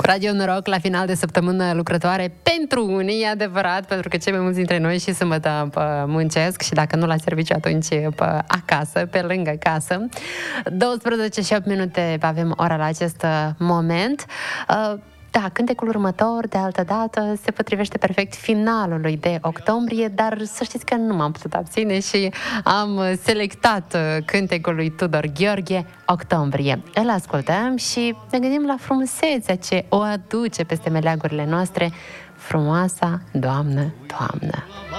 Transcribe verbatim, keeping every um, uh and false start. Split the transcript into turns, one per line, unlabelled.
Radio Noroc la final de săptămână lucrătoare pentru unii, e adevărat, pentru că cei mai mulți dintre noi și sâmbătă pă, muncesc și dacă nu la serviciu, atunci pă, acasă, pe lângă casă. douăsprezece și opt minute avem ora la acest moment. Da, cântecul următor, de altă dată, se potrivește perfect finalului de octombrie, dar să știți că nu m-am putut abține și am selectat cântecul lui Tudor Gheorghe, Octombrie. Îl ascultăm și ne gândim la frumusețea ce o aduce peste meleagurile noastre frumoasa Doamnă, Doamnă.